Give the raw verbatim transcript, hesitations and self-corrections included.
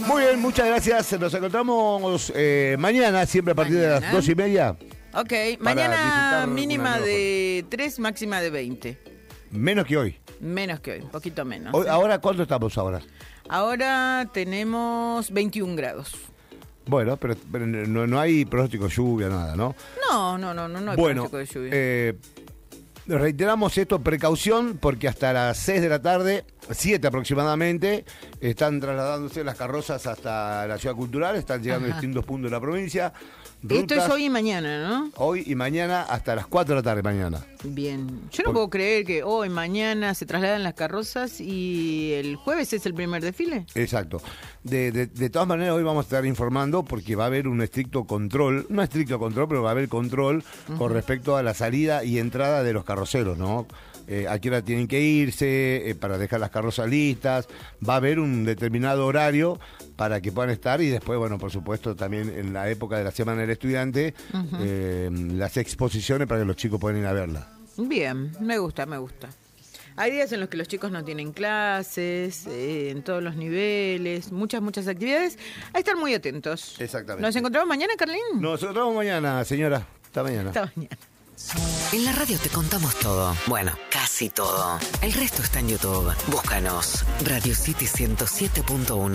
Muy bien, muchas gracias. Nos encontramos eh, mañana, siempre a partir mañana. de las dos y media. Ok, mañana mínima de tres, máxima de veinte. Menos que hoy. Menos que hoy, un poquito menos. Hoy, ¿eh? ¿Ahora cuánto estamos ahora? Ahora tenemos veintiún grados. Bueno, pero, pero no, no hay pronóstico de lluvia, nada, ¿no? No, no, no, no, no hay bueno, pronóstico de lluvia. Eh, reiteramos esto, precaución, porque hasta las seis de la tarde, siete aproximadamente, están trasladándose las carrozas hasta la Ciudad Cultural, están llegando Ajá. a distintos puntos de la provincia. Rutas, esto es hoy y mañana, ¿no? Hoy y mañana hasta las cuatro de la tarde mañana. Bien. Yo no Por... puedo creer que hoy, mañana se trasladan las carrozas y el jueves es el primer desfile. Exacto. De, de, de todas maneras, hoy vamos a estar informando porque va a haber un estricto control, no estricto control, pero va a haber control uh-huh. con respecto a la salida y entrada de los carroceros, ¿no? Eh, a qué hora tienen que irse, eh, para dejar las carrozas listas. Va a haber un determinado horario para que puedan estar y después, bueno, por supuesto, también en la época de la Semana del Estudiante, uh-huh. eh, las exposiciones para que los chicos puedan ir a verla. Bien, me gusta, me gusta. Hay días en los que los chicos no tienen clases, eh, en todos los niveles, muchas, muchas actividades. A estar muy atentos. Exactamente. ¿Nos encontramos mañana, Carlín? Nos encontramos mañana, señora. Hasta mañana. Hasta mañana. En la radio te contamos todo. Bueno, casi todo. El resto está en YouTube. Búscanos. Radio City ciento siete punto uno.